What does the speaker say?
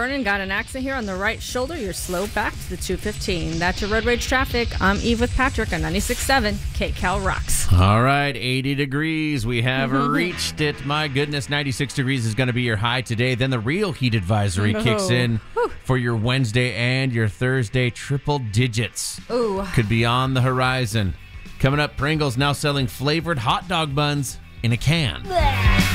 Vernon. Got an accident here on the right shoulder. You're slow back to the 215. That's your road rage traffic. I'm Eve with Patrick on 96.7 KCal Rocks. All right, 80 degrees. We have reached it. My goodness, 96 degrees is going to be your high today. Then the real heat advisory kicks in for your Wednesday and your Thursday. Triple digits could be on the horizon. Coming up, Pringles now selling flavored hot dog buns in a can.